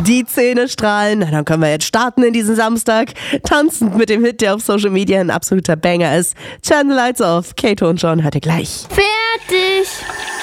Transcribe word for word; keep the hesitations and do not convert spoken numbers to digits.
Die Zähne strahlen. Na, dann können wir jetzt starten in diesen Samstag. Tanzend mit dem Hit, der auf Social Media ein absoluter Banger ist. Turn the Lights Off. Kato und John hört ihr gleich. Fertig.